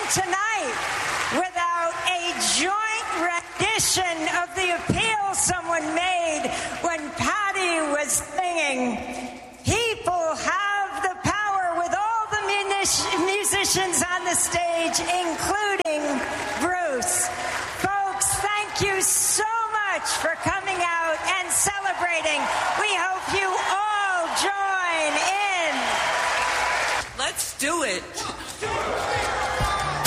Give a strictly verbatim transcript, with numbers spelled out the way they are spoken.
tonight without a joint rendition of the appeal someone made when Patty was singing, "People have the power," with all the munic- musicians on the stage, including Bruce. Folks, thank you so much for coming out and celebrating. We hope you all join in. Let's do it.